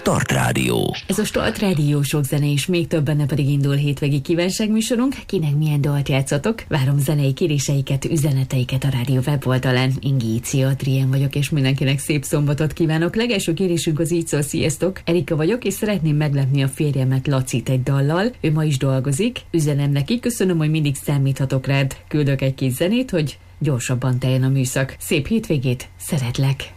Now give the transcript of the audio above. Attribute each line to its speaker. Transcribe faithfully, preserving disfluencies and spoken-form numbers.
Speaker 1: Start Rádió.
Speaker 2: Ez a Start Rádió, sok zene és még több, benne pedig indul hétvégi kívánságműsorunk. Kinek milyen dalt játszatok? Várom zenei kéréseiket, üzeneteiket a rádió weboldalán. Ingícia Adrien vagyok, és mindenkinek szép szombatot kívánok. Legelső kérésünk az így szól: sziasztok! Erika vagyok, és szeretném meglepni a férjemet, Lacit, egy dallal. Ő ma is dolgozik. Üzenem neki: köszönöm, hogy mindig számíthatok rád. Küldök egy kis zenét, hogy gyorsabban teljen a műszak. Szép hétvégét, szeretlek!